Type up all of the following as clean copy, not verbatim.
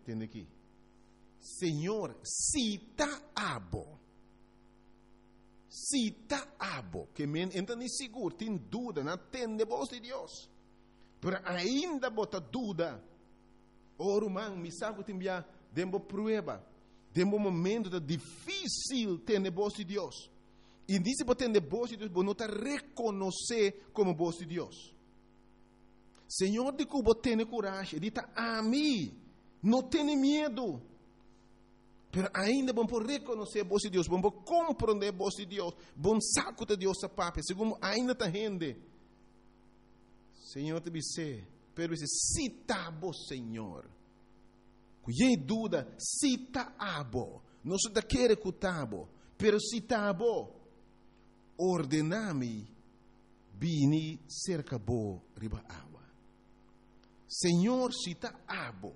Entende aqui? Senhor, se tá abo. Se tá abo. Que men entra nem seguro, tem dúvida, não atende a voz de Deus. Pero ainda bota dúvida. Oro, man, me sabe que tem dembo prueba. Dembo momento da difícil ter a voz de Deus. E disse para ter a voz de Deus, você não está reconhecer como voz de Deus. Senhor, de que você tem coragem, de estar a mim, não tem medo. Pero ainda vamos reconhecer a voz de Deus, vamos compreender a voz de Deus, vamos saco de Deus a papai, segundo ainda está rende. Senhor, te disse, pero se está bom, Senhor. Cuidei dúvida, se está bom, não se está querendo que está bom, pero se está bom, ordename, bini cerca bo riba água. Senhor, se está bom,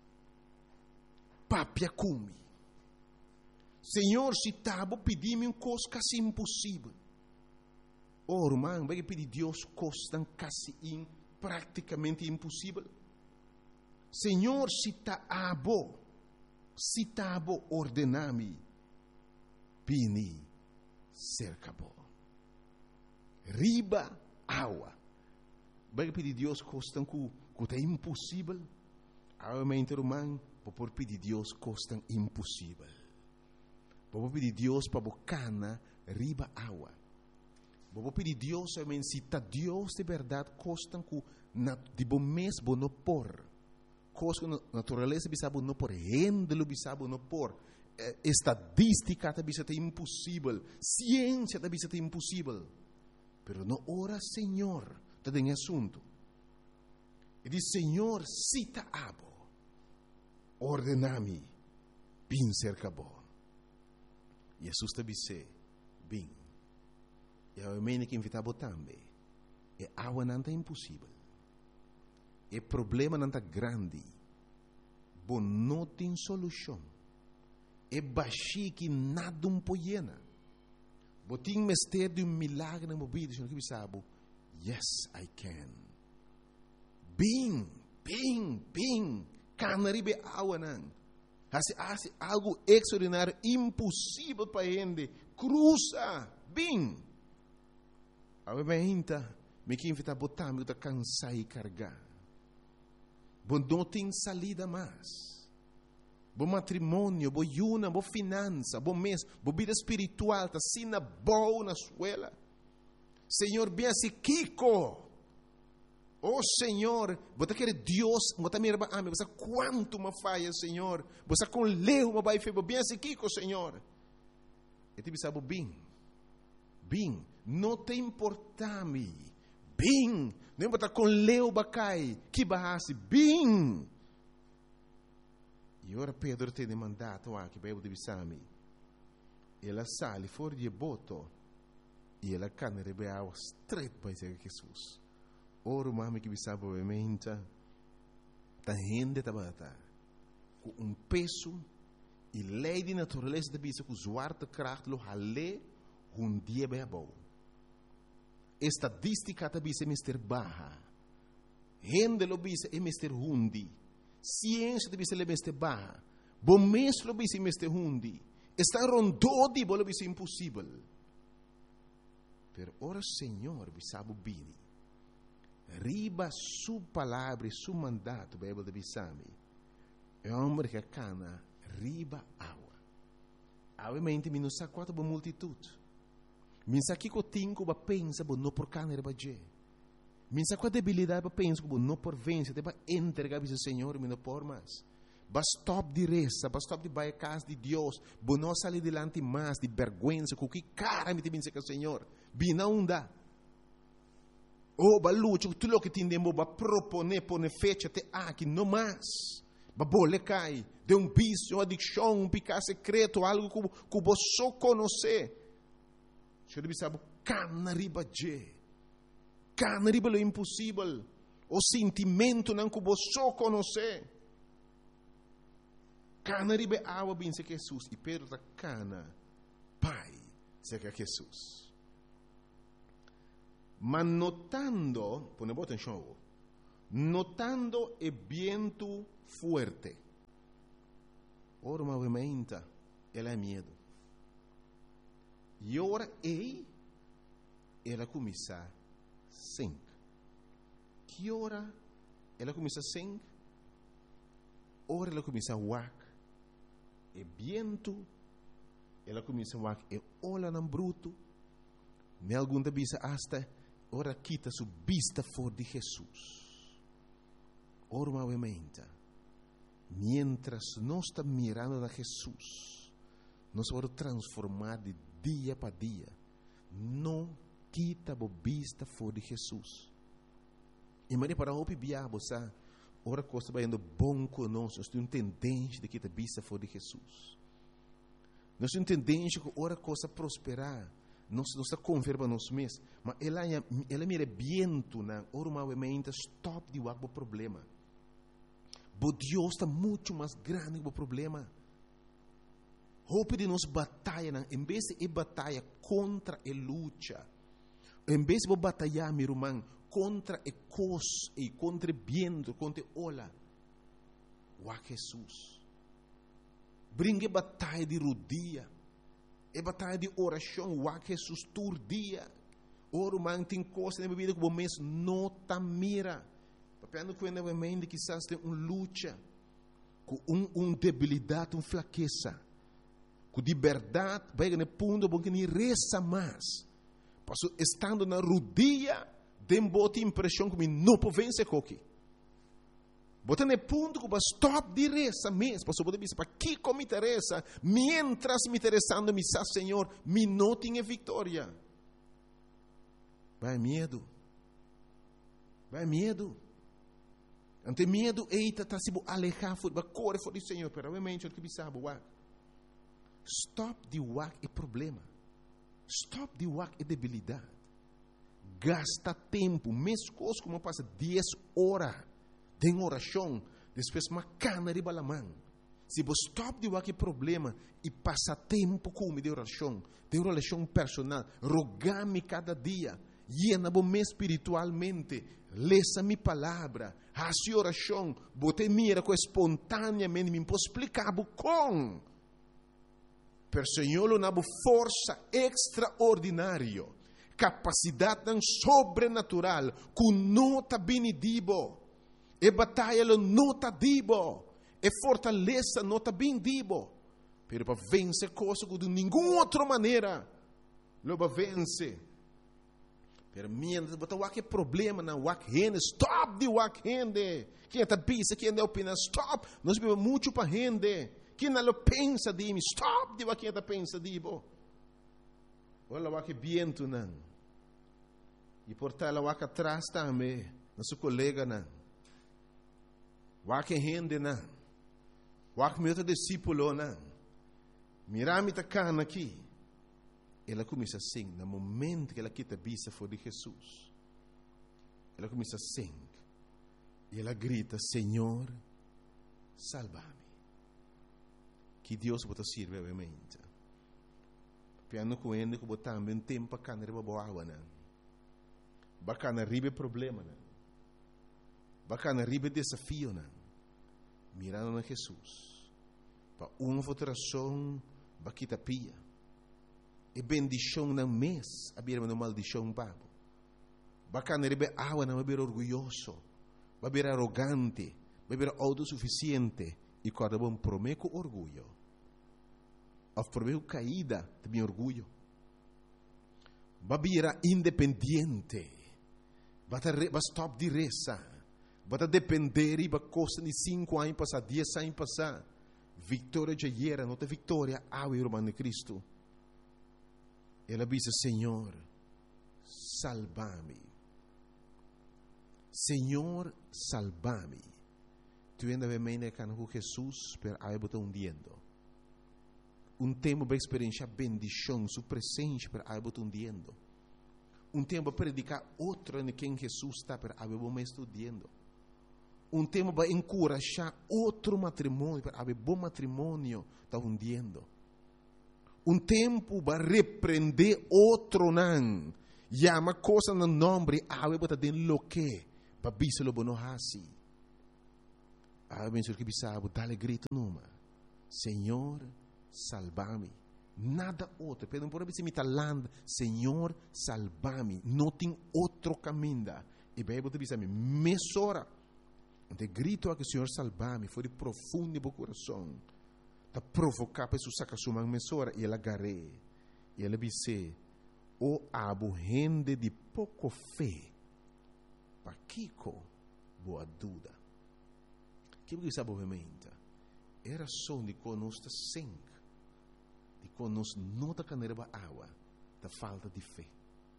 papia cumi. Senhor, se está bom, pedi-me coisa quase impossível. Oh, irmão, vai pedir Deus coisa quase praticamente impossível. Senhor, se está bom, ordename, bini cerca bo. Riba água. Vai pedir Deus coisa que é impossível. Realmente, irmão, vou pedir Deus coisa impossível. Vou pedir Deus para bocana riba água. Vou pedir Deus, se está Deus de verdade, costa que de bom mês não por. Coisa que natureza bisa não por, rendelo bisa não por. Estadística bisa é impossível, ciência bisa é impossível. Pero não ora, Senhor, está em assunto. E diz, Senhor, se está abo, ordename, bem cerca bom. Jesus te disse, bem. E a mim que invitava também. E água não é impossível. E problema não é grande. Bom, não tem solução. E baixi que nada pode. Bom, tem mistério de milagre na minha vida. Senhor, que sabe? Yes, I can. Bem. Canaribe água não. Hace algo extraordinário, impossível para ele. Cruza, bem. Obviamente, me que invita a botar, me cansar e carregar. Bom, não tem salida mais. Bom matrimônio, bom yuna, bom finança, bom mês, bom vida espiritual, tá sina boa na escola. Senhor, bem assim, Kiko. Oh, Senhor, você quer Deus, você me ama, você quanto me falha, Senhor. Você com leu, me vai fazer bem assim, Kiko, Senhor. E te sabe bem, não te importa-me, bem, não importa com leu, bacai, que barrasse, bem. E ora Pedro te demandato que vai divisar-me. Ela sale fora de boto e ela cana rebeava straight para Jesus. Ora, mami que sabe obviamente, tá rende tabata com peso e lei de natureza de bisa com zwarte kracht lo hale dia bem bom. Estadística da bisa é mister baja. Rende lo bisa é mister hundi. Ciência da bisa é mister baja. Bom mês lo bisa é mister hundi. Está rondou de bolo bisa impossível. Pero ora Senhor bisabu bini. Riba su palavra, su mandato, Bíblia de Bissami. É um homem que cana riba água. Obviamente, me não sabe quanto boa multitude. Me sabe que eu tenho que pensar, não por cana riba je. Me sabe qual debilidade para pensar, não por vencer, para entregar ao Senhor, me não por mais. Basta stop de reza, basta stop de baia casa de Deus, não sair delante mais de vergonha, com que cara me tem que o Senhor. Bina onda. Oh, balucho, tu lo que tindemo ba propone pone fecha te aqui no mais. Ba bole cai, de vício, adicção, picar secreto, algo que você conhece. Se ele sabe, cana riba je. Cana riba lo impossível. O sentimento não que você conhece. Cana riba água bem se Jesus e Pedro da cana. Pai, se que Jesus. Mas notando, ponemos atenção, notando el viento fuerte, Ora movimento, ela é medo. E ora ela começa a sing. Que hora ela começa a sing? Ora ela começa a wak. E viento, ela começa a wak. E olha no bruto. Me algum da bisa hasta, ora quita su vista for de Jesus. Ora movimento. Mientras nós estamos mirando a Jesus, nós vamos transformar de dia para dia. Não quita a vista fora de Jesus. E mas para o biabo, sabe? Ora coisa vai indo bom conosco. Nós temos tendência de quitar a vista fora de Jesus. Nós temos tendência que ora coisa prosperar. Nós está converba nós mesmos. Mas ela mira viento na ora movimento stop de o problema. Mas Deus está muito mais grande que o problema. Roupa de nós batalha, em vez de batalha contra a luta, em vez de batalhar, meu irmão, contra a coisa e contra o vento, contra a ola, o Jesus. Brinque batalha de rodia, a batalha de oração, o Jesus todo dia. O irmão tem coisa na vida que o mês não está mira. Papendo que ainda vem de quizás tem luta, com debilidade, uma fraqueza, com liberdade, vai no ponto bom que nem reza mais. Passo estando na rodia, tem boa impressão que não pode vencer coque. Bota no ponto que vai stop de reza mesmo. Passo pode dizer para que como me interessa, mientras me interessando me sa Senhor, me não tenha vitória. Vai medo. Vai medo. Ante medo, eita, está se alejar, vai correr fora do Senhor, pero obviamente, o que sabe, stop de wak é problema. Stop de wak é debilidade. Gasta tempo, mesmo coisa como passa 10 horas de oração, depois uma cana de balamão. Se você stop de wak é problema e passa tempo com de oração personal, rogar-me cada dia, llena-me espiritualmente, lesa minha palavra, hace oração, bote mira com espontaneamente, me posso explicar com. Per Senhor, uma força extraordinária, capacidade sobrenatural, com nota benedibo, e batalha nota dibo, e fortaleza nota bendibo, pero para vencer coisas que de nenhuma outra maneira, não vai vencer. Pero mientras botar o problema na rende, stop de rende. Quem está pensa, quem não opina, stop. Nós vivemos muito para rende. Quem não pensa de mim, stop de quem está pensa de mim. Olha o viento não. E portar o atrás também, nosso colega não. O rende não. O meu discípulo não. Mirame tá cana aqui. Ela começa a sing, no momento que ela quita a vista fora de Jesus. Ela começa a sing. E ela grita, Senhor, salva-me. Que Deus bota sirve, obviamente. Piano com ele, que botar também tempo para canar a boa, né? Bacana ribe problema, né? Bacana ribe desafio, né? Mirando na Jesus. Para uma votação, baquita pia. E bendição não mês, a birma não maldição babo. Bacana rebe água não vai orgulhoso, vai ser arrogante, vai ser autossuficiente e cada bom prometo orgulho. A prometo caída de meu orgulho. Vai ser independente, vai stop de reza, vai depender e vai costa de 5 anos passar, 10 anos passar. Vitória de ayer, não tem vitória, ao irmão de Cristo. Ela diz, Senhor, salva-me. Senhor, salva-me. Tu ainda vem com Jesus, pero aí botou hundiendo. Tempo para experienciar bendição, sua presença, pero aí botou hundiendo. Tempo para predicar outro em quem Jesus está, pero aí botou estudando. Tempo para encorajar outro matrimônio, pero aí bom matrimônio está hundiendo. Tempo para repreender outro não. Llama coisa no nome, ave bota den lo que, para biselo bono hasi. Ave ben sur que bisabo, dale grito numa. Senhor, salva-me. Nada outro. Pero não pode ser mitalando. Senhor, salva-me. Não tem outro caminho. E a Bíblia diz a mim, mesora. De grito a que o Senhor salva-me. Foi de profundo no meu coração. Está provocar para sacar sua mão mesora. E ela agarrei. E ela disse, o abo gente de pouco fé. Para Kiko, boa dúvida. Que você sabe obviamente? Era só de conosco sem. De conosco não da caneira água. Da falta de fé.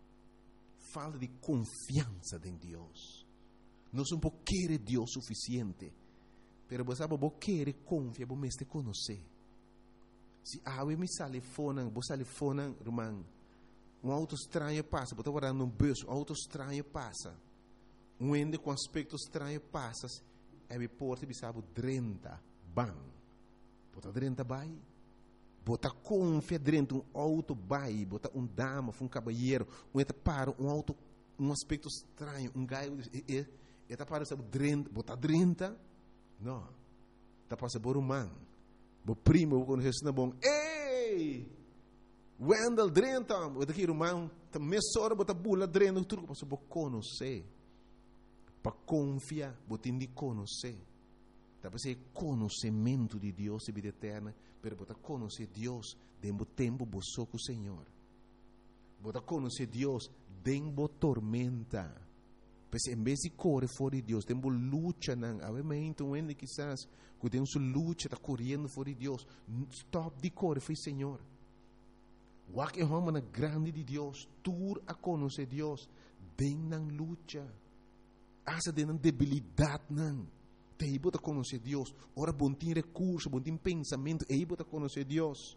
Falta de confiança em Deus. Não são por querer Deus suficiente. Pero você sabe, você querer confiar, você me conhecer. Se a água me sale fora, você sale fora, irmão. Auto estranho passa, você está guardando um bolso, auto estranho passa. Ende com aspecto estranho passa, é porta e sabe 30 bang. Bota 30 vai. Bota confia dentro auto vai, bota dama, um cavalheiro, entra para auto, aspecto estranho, gaio, eta para sabe 30, bota 30. Não. Tá passa por man. Bo primo quando Jesus bom. Ei! Wendel 30, bota aqui irmão, tá mesora bota bula 30, tudo passa bo conhecer. Para confiar, bota de conhecer. Tá para ser conhecimento de Deus e vida eterna, pero bota conhecer Deus dentro do tempo bo soco o Senhor. Bota conhecer Deus dentro da tormenta. Pois em vez de correr fora de Deus, temos luta, não. Obviamente, um ano quizás, que temos luta, está correndo fora de Deus. Stop de correr, foi Senhor. O que é uma grande de Deus, tur a conhecer Deus, tem na luta. Asa de debilidade, não. Tem que conhecer Deus. Ora, bom tem recurso, bom tem pensamento, aí que conhecer Deus.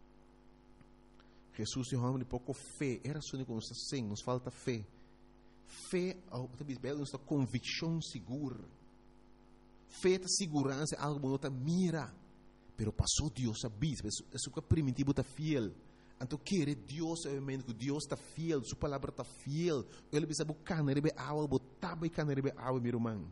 Jesus é um homem de pouco fé. Era só que nos sem, nos falta fé. Fé, nos dá convicção segura. Fé é segurança, algo que não está mira. Pero passou Deus a bis, é o primitivo está fiel. Então, querer Deus, obviamente, que Deus está fiel, sua palavra está fiel. Ele precisa buscar na rebe água, botar buscar na rebe água, meu irmão.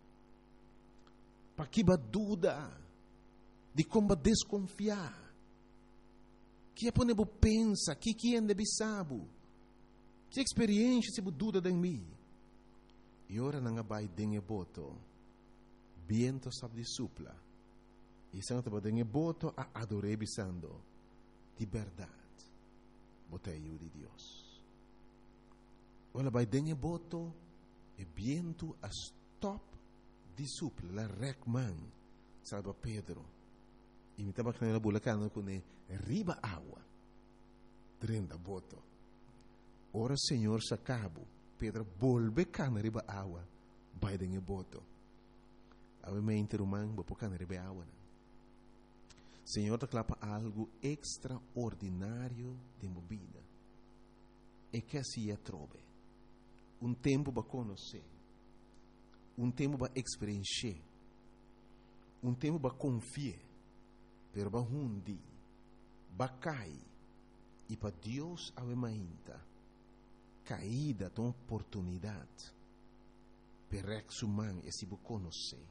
Para que dúvida de como desconfiar. Que é para pensa, que é de sabe. Que experiência se dúvida em mim. E ora não vai dengue boto. Viento sabe de supla. E se não te dengue boto a adorei bisando. De verdade. Botei de Deus. Ora vai dengue boto e viento a stop de supla. La recman. Salva Pedro. E me estava canela bulacana com riba água. 30 boto. Ora Senhor se acabou. Pedro volve cana riba água. Vai dengue boto. Obviamente irmão, vou cana riba água. Senhor te clapa algo extraordinário de movida. E que assim trove. Tempo para conhecer. Tempo para experienciar. Tempo para confiar. Pero para hundi. Para cair. E para Deus avemainta. Caída de uma oportunidade. Per ex humano e se você conhecer.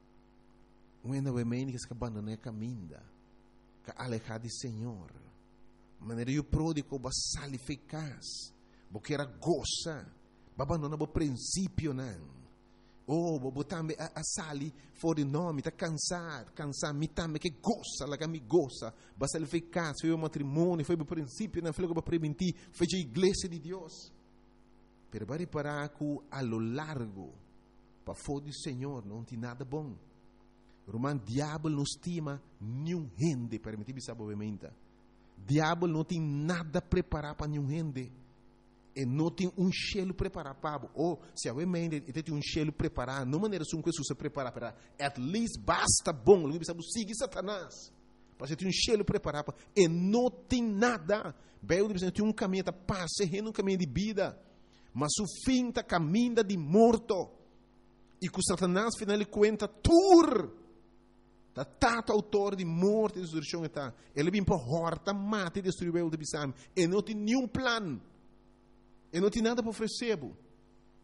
Quando você meio que se abandona a caminha. Que alejar do Senhor. Maneira o pródigo vai sair eficaz. Porque era goza. Vai abandonar o princípio não. Ou também a sali fora de nome, está cansado, me também que goza, lá que me goza. Vai sair eficaz, foi o matrimônio, foi o princípio, não foi o para prevenir, foi a igreja de Deus. Pero vai reparar que a lo largo, para fora do Senhor, não tem nada bom. O diabo não estima nenhum gente, permitir me saber obviamente. Diabo não tem nada preparado para nenhum gente. E não tem cheiro preparado para ou se obviamente tem cheiro preparado, não maneira como Jesus se prepara para, at least basta bom, ele sabe seguir Satanás. Para ter cheiro preparado e não tem nada. Bem, tem caminho da paz, um caminho de vida. Mas o fim está caminho de morto. E com Satanás, final de conta, tur. Está tato autor de morte e destruição. Ele vem para horta, mata e destruir o de Bissam. E não tem nenhum plano. E não tem nada para oferecer.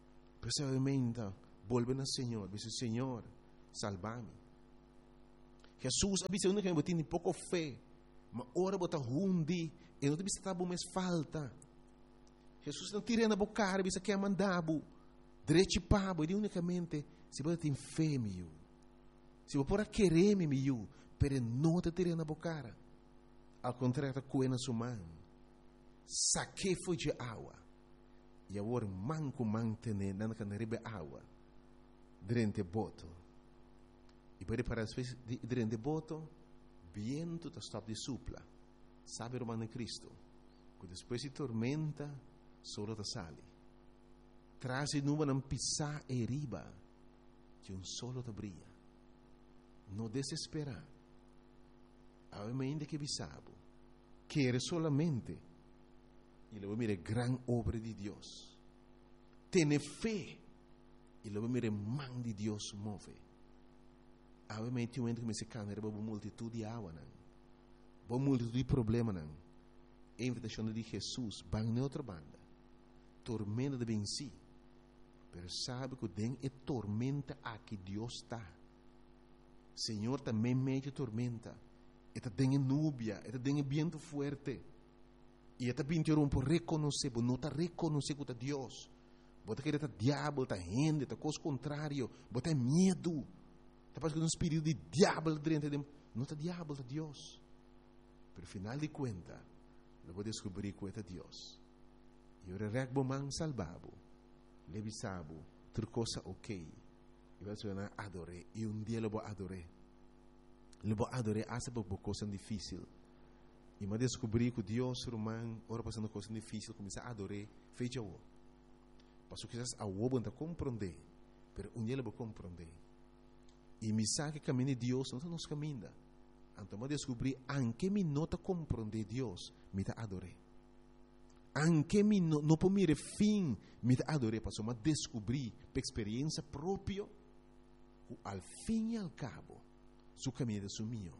Precisamente, volve ao Senhor. Diz, Senhor, salva-me. Jesus avisa que você tem pouco fé. Mas ora você hundi. E não te bisa tabo mais falta. Jesus não tira na boca, bisa que é mandabo. Direito pabo. E unicamente, se você tem fé, meu. Se você pode querer, meu. Pero não te tira na boca. Ao contrário, coena sua mão. Saque foi de água. E agora, manco mantene, não can rebe água. Durante boto. E pode parar durante boto, viento está stop de supla. Sabe o romano de Cristo? Que depois de tormenta, solo te sale. Traz e nuvem não pisar e riba, que solo te brilha. Não desesperar. Ainda que bisabo, quer solamente, e lo mire gran obra de Deus. Tiene fé, e lo mire man de Deus move. Obviamente, um ente que me se cana, era uma multitud de água, uma multitud de problemas, não. A invitação de Jesus, vai na outra banda, tormenta de venci, pero sabe que tem é tormenta aqui Deus está. Senhor também meio tormenta, eta tem núbia, eta tem vento forte, e eta pintou por reconhecer, não está reconhecer que é Deus, bota que é diabo, está gente, está coisa contrário, bota medo. Parece que um espírito de diabo dentro de não está diabo, está Deus. Pero final de conta, eu vou descobrir que é Deus. E eu regbo man salvabo, levisabo, tudo coisa ok. E vai ser adoré. E dia eu vou adoré. Eu vou adoré essa por coisa difícil. E eu descobri que Deus romano, ora passando coisa difícil, começa a adorar, fecha o. Passou que a o não compreender, pero dia eu vou compreender. E me sabe que caminho de Deus não nos caminha. Então eu descobri, anche me nota compreender Deus, me ta adorei. Anche me não por mire fim, me ta adorei, passou a descobrir, por experiência própria, al fim e al cabo, su caminho de sumio.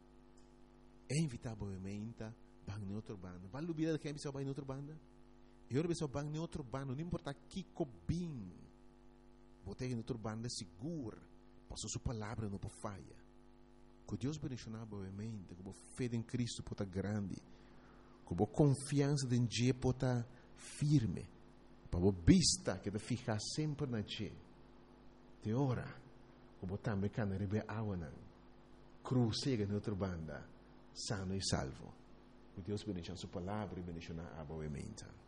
É invitavelmente, bang em outra banda. Vale dúvida que é bisa bang em outra banda? Eu ora bisa bang em outra banda, não importa que cobim. Botei em outra banda segura. Passou sua palavra não pode falha. Que Deus bendicionar boamente, com a fé em Cristo pode estar grande, com a confiança em Deus pode estar firme, para a vista que te ficar sempre na Deus. Te ora, como também can rebe água não, cruzega na outra banda, sano e salvo. Que Deus bendicionar sua palavra e bendicionar boamente.